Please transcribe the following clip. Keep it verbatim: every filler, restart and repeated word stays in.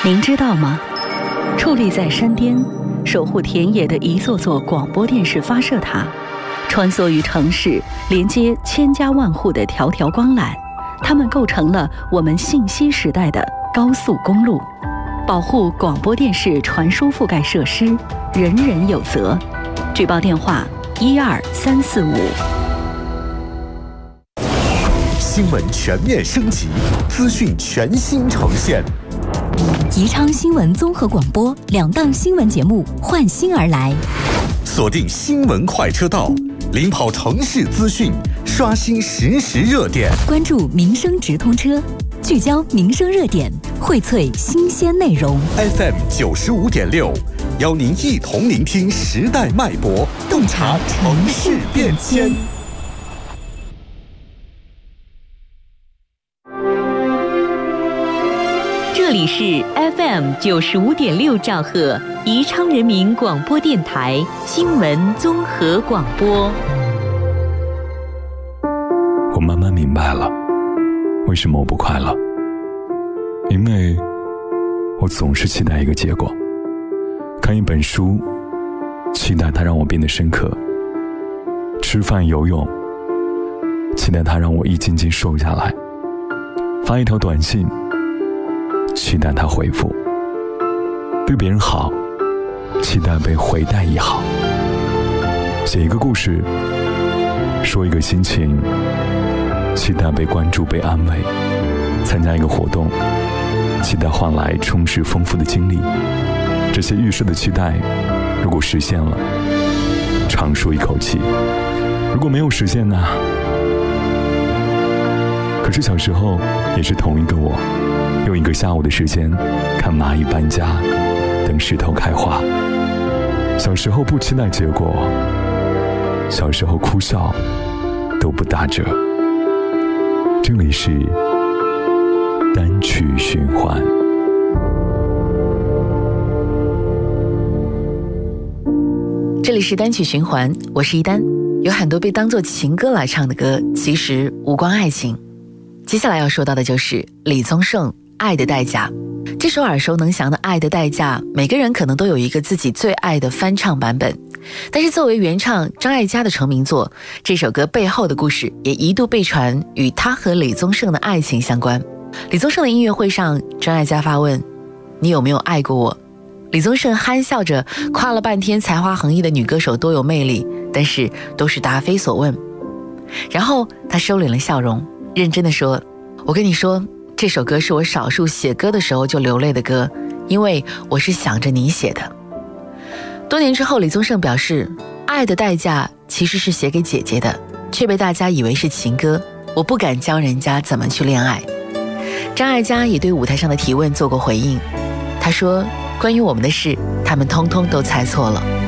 您知道吗？矗立在山巅，守护田野的一座座广播电视发射塔，穿梭于城市，连接千家万户的条条光缆，它们构成了我们信息时代的高速公路。保护广播电视传输覆盖设施，人人有责。举报电话：一二三四五。 新闻全面升级，资讯全新呈现。 宜昌新闻综合广播两档新闻节目换新而来， 锁定新闻快车道，领跑城市资讯，刷新实时热点， 关注民生直通车，聚焦民生热点，荟萃新鲜内容。 F M 九十五点六，邀您一同聆听时代脉搏，洞察城市变迁。 这里是 F M 九十五点六兆赫宜昌人民广播电台新闻综合广播。 我慢慢明白了，为什么我不快乐？因为我总是期待一个结果。看一本书，期待它让我变得深刻；吃饭游泳，期待它让我一斤斤瘦下来；发一条短信，期待他回复；对别人好，期待被回带一好；写一个故事，说一个心情，期待被关注被安慰；参加一个活动，期待换来充实丰富的经历。这些预设的期待，如果实现了，长舒一口气；如果没有实现呢？可是小时候也是同一个我，用一个下午的时间看蚂蚁搬家，等石头开花。小时候不期待结果，小时候哭笑都不打折。这里是单曲循环。 这里是单曲循环，我是一丹。有很多被当作情歌来唱的歌，其实无关爱情。接下来要说到的就是李宗盛《爱的代价》。这首耳熟能详的《爱的代价》，每个人可能都有一个自己最爱的翻唱版本。但是作为原唱张艾嘉的成名作，这首歌背后的故事也一度被传与他和李宗盛的爱情相关。李宗盛的音乐会上，张艾嘉发问：你有没有爱过我？李宗盛憨笑着夸了半天才华横溢的女歌手多有魅力，但是都是答非所问。然后他收敛了笑容，认真地说：我跟你说，这首歌是我少数写歌的时候就流泪的歌，因为我是想着你写的。多年之后，李宗盛表示，《爱的代价》其实是写给姐姐的，却被大家以为是情歌，我不敢教人家怎么去恋爱。张艾嘉也对舞台上的提问做过回应，他说，关于我们的事，他们通通都猜错了。